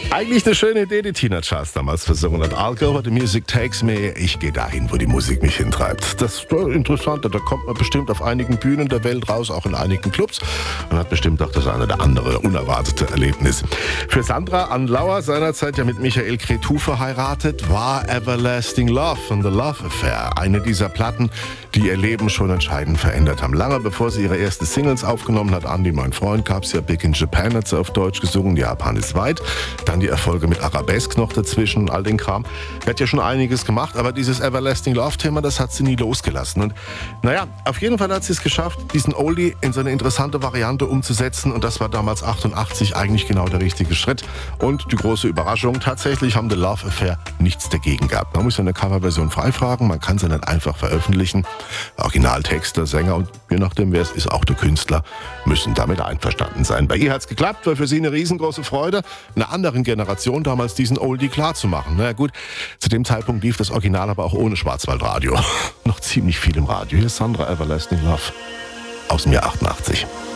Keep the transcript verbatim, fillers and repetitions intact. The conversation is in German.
Eigentlich eine schöne Idee, die Tina Charles damals versungen hat. I'll go where the music takes me. Ich gehe dahin, wo die Musik mich hintreibt. Das ist interessant. Da kommt man bestimmt auf einigen Bühnen der Welt raus, auch in einigen Clubs. Und hat bestimmt auch das eine oder andere unerwartete Erlebnis. Für Sandra Anlauer, seinerzeit ja mit Michael Cretu verheiratet, war Everlasting Love von The Love Affair eine dieser Platten, die ihr Leben schon entscheidend verändert haben. Lange bevor sie ihre ersten Singles aufgenommen hat, Andy, mein Freund, gab es ja Big in Japan, hat sie auf Deutsch gesungen, Japan ist weit. Dann die Erfolge mit Arabesque noch dazwischen und all den Kram. Sie hat ja schon einiges gemacht, aber dieses Everlasting Love-Thema, das hat sie nie losgelassen. Und naja, auf jeden Fall hat sie es geschafft, diesen Oldie in so eine interessante Variante umzusetzen. Und das war damals achtundachtzig eigentlich genau der richtige Schritt. Und die große Überraschung, tatsächlich haben The Love Affair nichts dagegen gehabt. Man muss ja eine Coverversion freifragen, man kann sie nicht einfach veröffentlichen. Originaltexter, Sänger und je nachdem, wer es ist, auch der Künstler, müssen damit einverstanden sein. Bei ihr hat es geklappt, war für sie eine riesengroße Freude, einer anderen Generation damals diesen Oldie klar zu machen. Na gut, zu dem Zeitpunkt lief das Original aber auch ohne Schwarzwaldradio. Noch ziemlich viel im Radio. Hier ist Sandra Everlasting Love aus dem Jahr achtundachtzig.